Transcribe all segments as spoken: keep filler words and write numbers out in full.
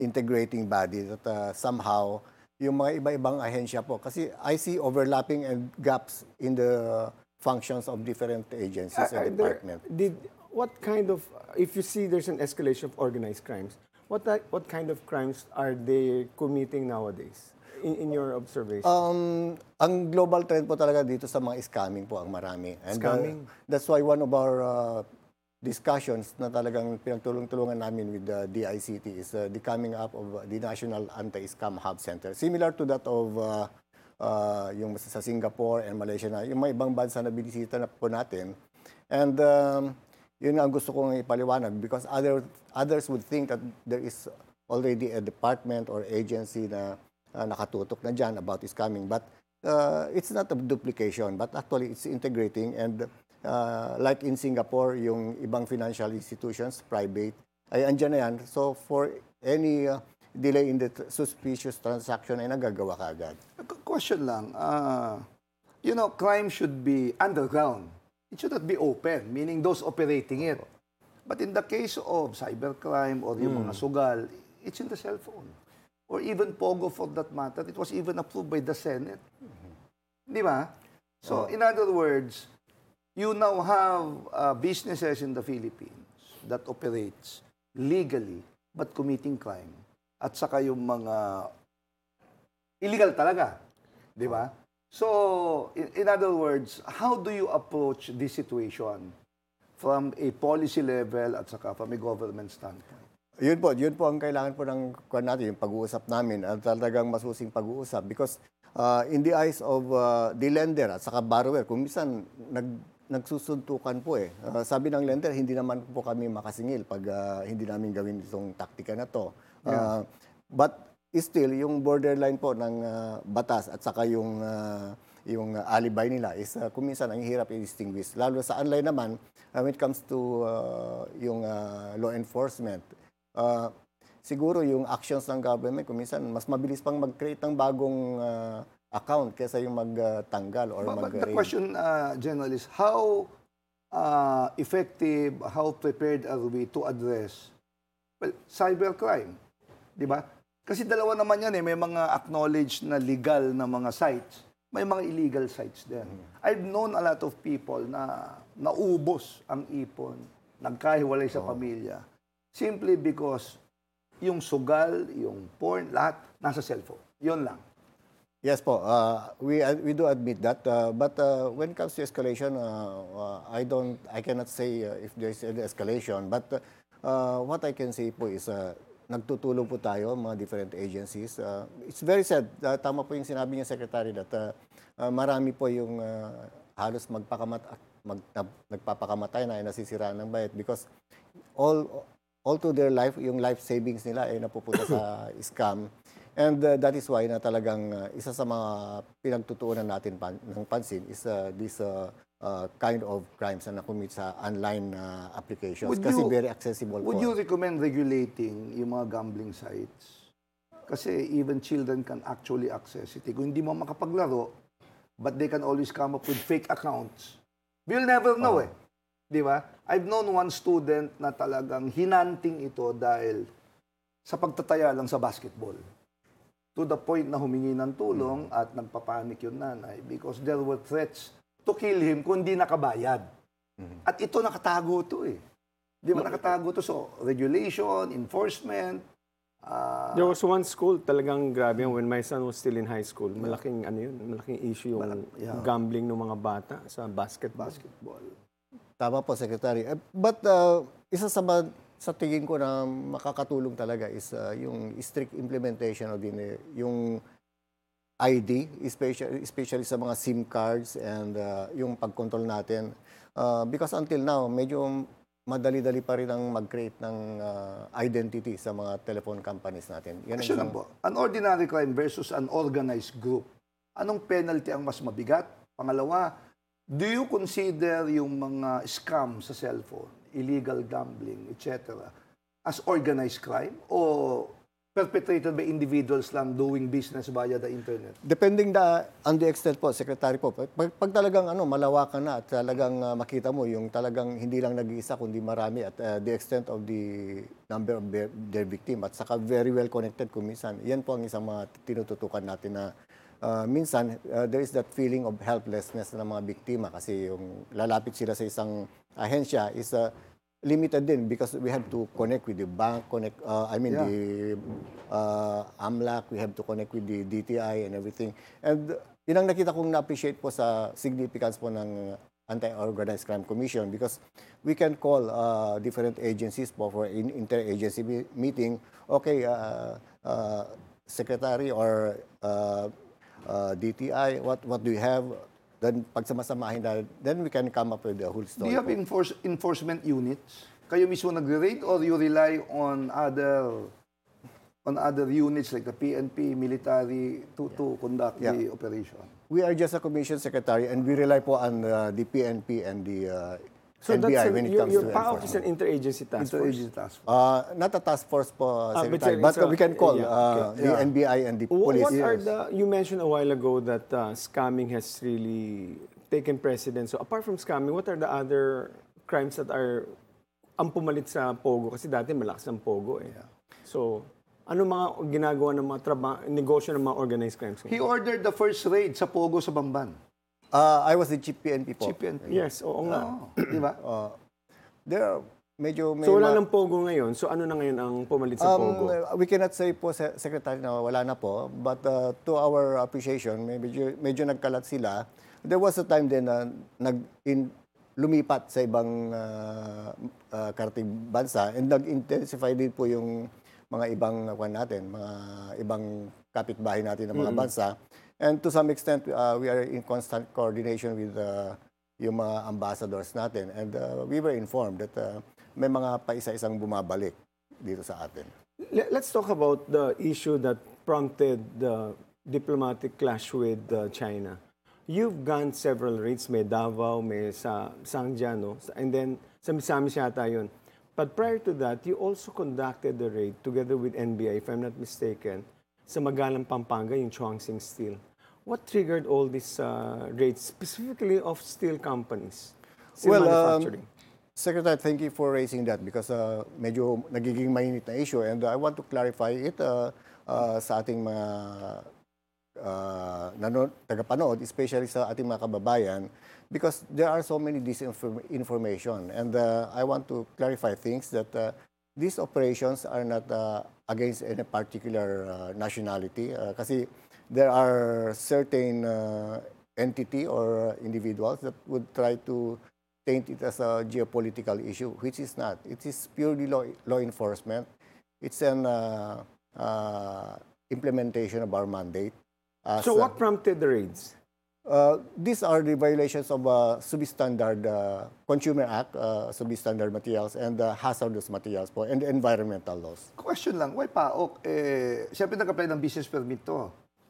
integrating body that uh, somehow yung mga iba-ibang ahensya po. Kasi I see overlapping and gaps in the functions of different agencies Are- are and there- departments. did what kind of if you see there's an escalation of organized crimes, what ty- what kind of crimes are they committing nowadays in, in your observation? Um, ang global trend po talaga dito sa mga scamming po ang marami. And, uh, Scamming? that's why one of our uh, discussions na talagang pinagtulong-tulungan namin with the D I C T is uh, the coming up of uh, the National Anti-Scam Hub Center. Similar to that of uh, uh, yung sa Singapore and Malaysia na, yung mga ibang bansa na binisita na po natin. And um, yun ang gusto kong ipaliwanag because other, others would think that there is already a department or agency na uh, nakatutok na dyan about scamming. But uh, it's not a duplication, but actually it's integrating. And uh, like in Singapore, yung ibang financial institutions, private, ay andyan na yan. So for any uh, delay in the tr- suspicious transaction ay nagagawa ka agad. Qu- Question lang, uh, you know, crime should be underground. It should not be open, meaning those operating it. But in the case of cybercrime or yung mga sugal, it's in the cell phone. Or even Pogo for that matter, it was even approved by the Senate. Di ba? So, in other words, you now have uh, businesses in the Philippines that operates legally but committing crime. At saka yung mga illegal talaga. Di ba? So, in, in other words, how do you approach this situation from a policy level at saka from a government standpoint? Yun po, yun po ang kailangan po ng kuwan natin, yung pag-uusap namin, at talagang masusing pag-uusap. Because uh, in the eyes of uh, the lender at saka borrower, kung minsan nag, nagsusuntukan po eh. Uh, sabi ng lender, hindi naman po kami makasingil pag uh, hindi namin gawin itong taktika na to. Uh, but still, yung borderline po ng uh, batas at saka yung uh, yung uh, alibay nila is uh, kung minsan ang hirap i-distinguish. Lalo sa online naman, uh, when it comes to uh, yung uh, law enforcement, uh, siguro yung actions ng government, kung minsan mas mabilis pang mag-create ng bagong uh, account kaysa yung magtanggal or But, but mag- the question, uh, General, is how uh, effective, how prepared are we to address well, cybercrime? Di ba? Kasi dalawa naman yan eh. May mga acknowledged na legal na mga sites. May mga illegal sites din. I've known a lot of people na naubos ang ipon, nagkahiwalay sa pamilya, simply because yung sugal, yung porn, lahat nasa cellphone. Yun lang. Yes po, uh, we uh, we do admit that. Uh, but uh, when it comes to escalation, uh, uh, I don't, I cannot say uh, if there is any escalation. But uh, uh, what I can say po is uh, nagtutulong po tayo, mga different agencies. Uh, it's very sad. Uh, tama po yung sinabi niya, Secretary, that uh, uh, marami po yung uh, halos magpakamat, mag, nagpapakamatay na ay nasisiraan ng bayad because all all to their life, yung life savings nila ay napupunta sa scam. And uh, that is why na talagang uh, isa sa mga pinagtutuunan natin pan, ng pansin is uh, this uh, uh, kind of crimes na nakumit sa online uh, applications Would kasi you- very accessible Would po. you recommend regulating yung mga gambling sites? Kasi even children can actually access it. Kung hindi mo makapaglaro, but they can always come up with fake accounts. We'll never know eh. Di ba? I've known one student na talagang hinanting ito dahil sa pagtataya lang sa basketball. To the point na humingi ng tulong at nagpapanik yung nanay because there were threats to kill him kung di nakabayad. At ito nakatago to eh. Di ba nakatago to? So, regulation, enforcement, ah, There was one school talagang grabe when my son was still in high school. Malaking ano yun, malaking issue yung yeah. gambling ng mga bata sa basketball. basketball. Tama po, Secretary. Eh, But uh, isa sa ba, sa tingin ko na makakatulong talaga is uh, yung strict implementation of din yung I D, especially, especially sa mga SIM cards and uh, yung pag-control natin. Uh, because until now, medyo madali-dali pa rin ang mag-create ng uh, identity sa mga telephone companies natin. Yan ang Question lang isang- po. An ordinary crime versus an organized group. Anong penalty ang mas mabigat? Pangalawa, do you consider yung mga scam sa cellphone, illegal gambling, et cetera, as organized crime? O perpetrated by individuals lang doing business via the internet? Depending the, on the extent po, Secretary po, pag, pag talagang ano, malawakan na at talagang uh, makita mo yung talagang hindi lang nag-iisa kundi marami at uh, the extent of the number of their, their victim at saka very well connected kung minsan, yan po ang isang mga tinututukan natin na uh, minsan uh, there is that feeling of helplessness ng mga biktima kasi yung lalapit sila sa isang ahensya is uh, limited din because we have to connect with the bank, connect, uh, I mean Yeah. the uh, AMLAC, we have to connect with the D T I and everything. And yun ang nakita kong na-appreciate po sa significance po ng Anti-Organized Crime Commission because we can call uh, different agencies po for in inter-agency me- meeting. Okay, uh, uh, Secretary or uh, uh, D T I, what what do you have? Then pagsamasamahin na, then we can come up with the whole Do story. you have po. enforce, enforcement units? Kayo mismo nagre-raid or you rely on other on other units like the P N P, military to to conduct Yeah. the operation? We are just a commission secretary and we rely po on uh, the P N P and the uh, So N B that's I an, when it your, comes your to P A O K is enforcement. an interagency task force. Interagency task force. Uh, not a task force po, Ah, but Secretary, it's but, a- we can call yeah, uh, okay. the Yeah. N B I and the Wh- police. What are Yes. the, you mentioned a while ago that uh, scamming has really taken precedence. So apart from scamming, what are the other crimes that are ang pumalit sa Pogo? Kasi dati malakas ang Pogo eh. So, ano mga ginagawa ng mga traba- negosyo ng mga organized crimes? He ordered the first raid sa Pogo sa Bamban. Uh, I was the Chief P N P po. Chief P N P. Yes, oo nga. Oh, di ba? Uh, there are medyo may So wala ma- ng Pogo ngayon. So ano na ngayon ang pumalit sa Pogo? Um, we cannot say po, Se- Secretary, na wala na po. But uh, to our appreciation, may medyo, medyo nagkalat sila. There was a time din na nag in, lumipat sa ibang uh, uh, karating bansa and nag-intensify din po yung mga ibang kwan natin, mga ibang kapitbahay natin ng mga bansa. And to some extent, uh, we are in constant coordination with uh, yung mga ambassadors natin. And uh, we were informed that uh, may mga paisa-isang bumabalik dito sa atin. Le- Let's talk about the issue that prompted the diplomatic clash with uh, China. You've gone several raids, may Davao, may sa Sangja, no? And then sa Misamis yata yun. But prior to that, you also conducted the raid together with N B I, if I'm not mistaken, sa Magalang, Pampanga, yung Chuangsing Steel. What triggered all these uh, raids, specifically of steel companies? Steel Well, um, manufacturing. Secretary, thank you for raising that because uh, medyo nagiging mainit na issue and I want to clarify it uh, uh, sa ating mga uh, nanood, tagapanood, especially sa ating mga kababayan because there are so many disinformation and uh, I want to clarify things that uh, these operations are not uh, against any particular uh, nationality uh, kasi there are certain uh, entity or individuals that would try to paint it as a geopolitical issue, which is not. It is purely law, law enforcement. It's an uh, uh, implementation of our mandate. As, So uh, what prompted the raids? uh, these are the violations of uh, substandard uh, Consumer Act, uh, substandard materials, and uh, hazardous materials po, and environmental laws. Question lang, why P A O K? Eh, siyempre nag-apply ng business permit to.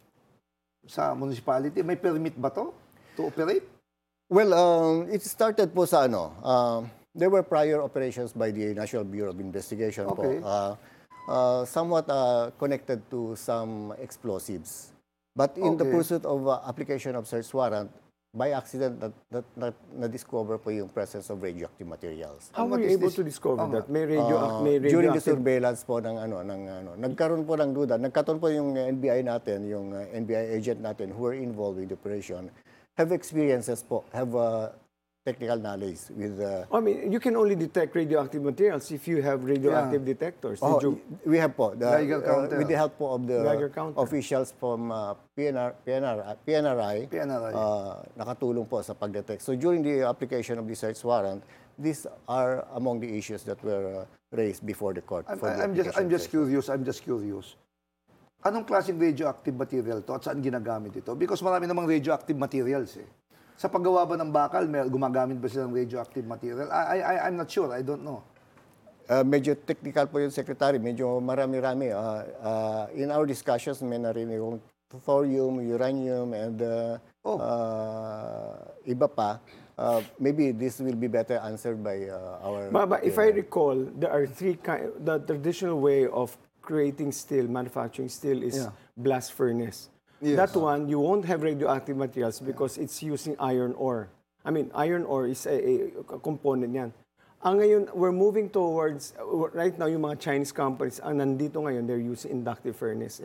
Sa municipality, may permit ba to? To operate? Well, um, it started po sa ano, um, there were prior operations by the National Bureau of Investigation Okay. po, uh, uh, somewhat uh, connected to some explosives. But in the Okay. pursuit of uh, application of search warrant, by accident, that, that, that, na-discover po yung presence of radioactive materials. How What were you is able this? to discover Oh, that? May radio, Uh, may during the radioactive surveillance po ng ano ng ano nagkaroon po ng duda nagkataon po yung uh, N B I natin yung uh, N B I agent natin who were involved with the operation have experiences po have uh, technical knowledge with uh, I mean, you can only detect radioactive materials if you have radioactive detectors. Did oh, you, we have po the, Geiger uh, counter. with the help po of the Geiger counter. officials from uh, P N R, P N R, P N R I P N R I. uh, nakatulong po sa pagdetect. So during the application of the search warrant, these are among the issues that were uh, raised before the court. I'm, for the I'm just I'm application just search. curious, I'm just curious. Anong klaseng radioactive material to at saan ginagamit ito? Because marami namang radioactive materials eh. Sa paggawa ba ng bakal, may gumagamit ba sila ng radioactive material? I, I, I'm not sure, I don't know. Uh, medyo technical po yung secretary, medyo marami-rami. Uh, uh, in our discussions, may narinig yung thorium, uranium, and uh, Oh. uh, iba pa. Uh, maybe this will be better answered by uh, our... but, but if I recall, there are three kind, the traditional way of creating steel, manufacturing steel is Yeah. blast furnace. Yes. That one, you won't have radioactive materials because it's using iron ore. I mean, iron ore is a, a component yan. Ang ngayon, we're moving towards, right now, yung mga Chinese companies, ang nandito ngayon, they're using inductive furnace. Eh.